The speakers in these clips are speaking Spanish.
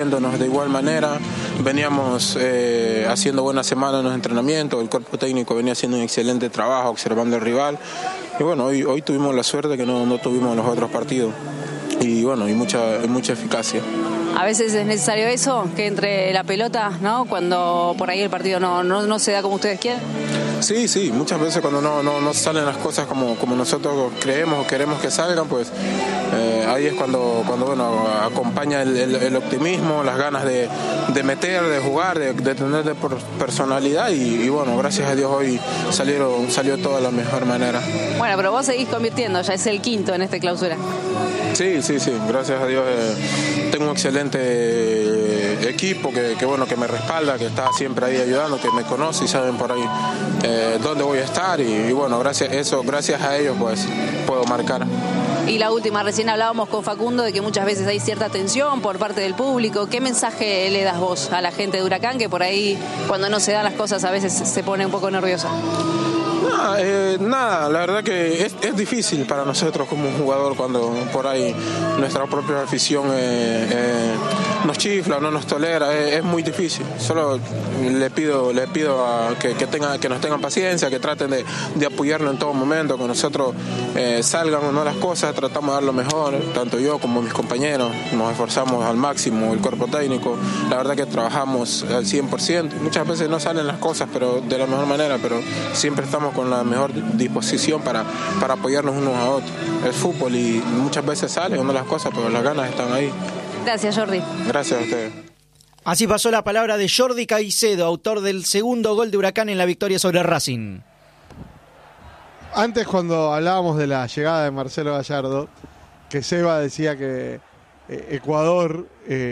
De igual manera, veníamos haciendo buena semana en los entrenamientos, el cuerpo técnico venía haciendo un excelente trabajo observando al rival y bueno, hoy tuvimos la suerte que no tuvimos los otros partidos y bueno, y mucha eficacia. A veces es necesario eso, que entre la pelota, ¿no? Cuando por ahí el partido no se da como ustedes quieren. Sí, muchas veces cuando no salen las cosas como nosotros creemos o queremos que salgan, pues ahí es cuando bueno, acompaña el optimismo, las ganas de meter, de jugar, de tener personalidad y bueno, gracias a Dios hoy salió todo de la mejor manera. Bueno, pero vos seguís convirtiendo, ya es el quinto en esta clausura. Sí, gracias a Dios tengo un excelente equipo que bueno, que me respalda, que está siempre ahí ayudando, que me conoce y saben por ahí dónde voy a estar y bueno, gracias a ellos pues puedo marcar. Y la última, recién hablábamos con Facundo de que muchas veces hay cierta tensión por parte del público. ¿Qué mensaje le das vos a la gente de Huracán que por ahí cuando no se dan las cosas a veces se pone un poco nerviosa? Nada, la verdad que es difícil para nosotros como un jugador cuando por ahí nuestra propia afición nos chifla, no nos tolera, es muy difícil. Solo le pido a que nos tengan paciencia, que traten de apoyarnos en todo momento, que nosotros salgan o no las cosas, tratamos de dar lo mejor, tanto yo como mis compañeros, nos esforzamos al máximo, el cuerpo técnico, la verdad que trabajamos al 100%, muchas veces no salen las cosas pero de la mejor manera, pero siempre estamos con la mejor disposición para apoyarnos unos a otros. El fútbol y muchas veces salen o no las cosas, pero las ganas están ahí. Gracias, Jordi. Gracias a ustedes. Así pasó la palabra de Jordi Caicedo, autor del segundo gol de Huracán en la victoria sobre Racing. Antes, cuando hablábamos de la llegada de Marcelo Gallardo, que Seba decía que Ecuador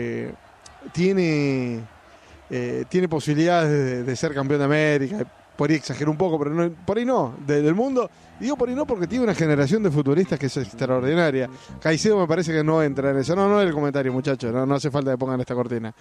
tiene posibilidades de ser campeón de América. Por ahí exagero un poco, pero no, por ahí no, del mundo. Digo por ahí no porque tiene una generación de futbolistas que es extraordinaria. Caicedo me parece que no entra en eso. No es el comentario, muchachos, no hace falta que pongan esta cortina.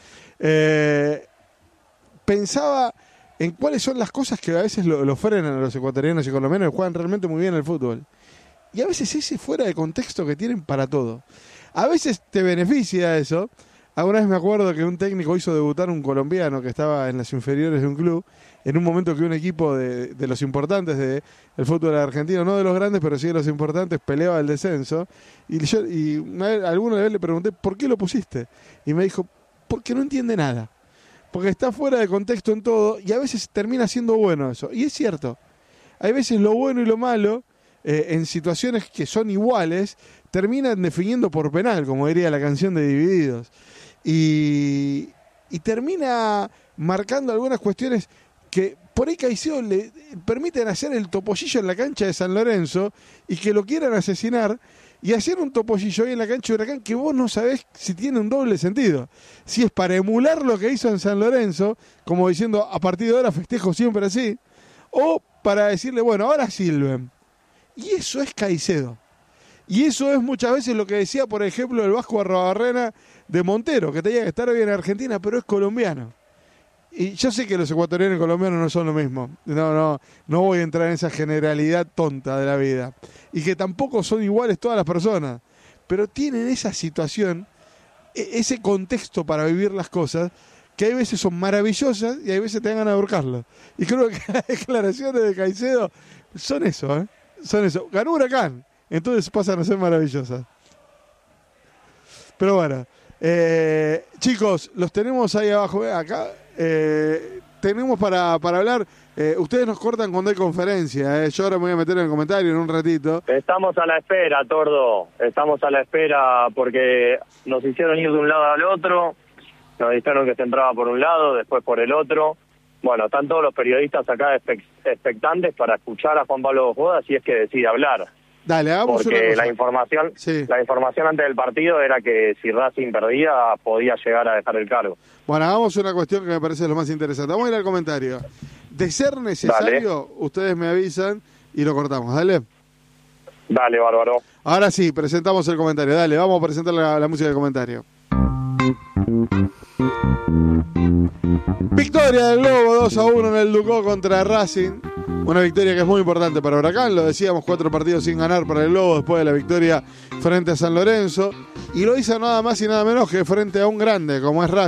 Pensaba en cuáles son las cosas que a veces lo frenan a los ecuatorianos y colombianos que juegan realmente muy bien el fútbol. Y a veces ese fuera de contexto que tienen para todo. A veces te beneficia eso. Alguna vez me acuerdo que un técnico hizo debutar un colombiano que estaba en las inferiores de un club, en un momento que un equipo de los importantes del fútbol argentino, no de los grandes, pero sí de los importantes, peleaba el descenso. Alguna vez le pregunté, ¿por qué lo pusiste? Y me dijo, porque no entiende nada. Porque está fuera de contexto en todo y a veces termina siendo bueno eso. Y es cierto, hay veces lo bueno y lo malo, en situaciones que son iguales, terminan definiendo por penal, como diría la canción de Divididos. Y termina marcando algunas cuestiones que por ahí Caicedo le permiten hacer el topollillo en la cancha de San Lorenzo y que lo quieran asesinar y hacer un topollillo ahí en la cancha de Huracán que vos no sabés si tiene un doble sentido. Si es para emular lo que hizo en San Lorenzo, como diciendo a partir de ahora festejo siempre así, o para decirle, bueno, ahora silben. Y eso es Caicedo. Y eso es muchas veces lo que decía, por ejemplo, el Vasco Arrobarrena de Montero, que tenía que estar bien en Argentina, pero es colombiano. Y yo sé que los ecuatorianos y colombianos no son lo mismo. No voy a entrar en esa generalidad tonta de la vida. Y que tampoco son iguales todas las personas. Pero tienen esa situación, ese contexto para vivir las cosas, que hay veces son maravillosas y hay veces te dan ganas de ahorcarlas. Y creo que las declaraciones de Caicedo son eso, ¿eh? Son eso. Ganó Huracán, entonces pasan a ser maravillosas. Pero bueno, chicos, los tenemos ahí abajo, acá. Tenemos para hablar. Ustedes nos cortan cuando hay conferencia. Yo ahora me voy a meter en el comentario en un ratito. Estamos a la espera, Tordo. Estamos a la espera porque nos hicieron ir de un lado al otro. Nos dijeron que se entraba por un lado, después por el otro. Bueno, están todos los periodistas acá expectantes para escuchar a Juan Pablo Bojoda si es que decide hablar. Dale, hagamos una porque cosa. La información antes del partido era que si Racing perdía podía llegar a dejar el cargo. Bueno, hagamos una cuestión que me parece lo más interesante. Vamos a ir al comentario. De ser necesario, dale, ustedes me avisan y lo cortamos. Dale. Dale, bárbaro. Ahora sí, presentamos el comentario. Dale, vamos a presentar la música del comentario. Victoria del Lobo 2-1 en el Ducó contra Racing. Una victoria que es muy importante para Huracán. Lo decíamos, 4 partidos sin ganar para el Lobo después de la victoria frente a San Lorenzo. Y lo hizo nada más y nada menos que frente a un grande como es Racing.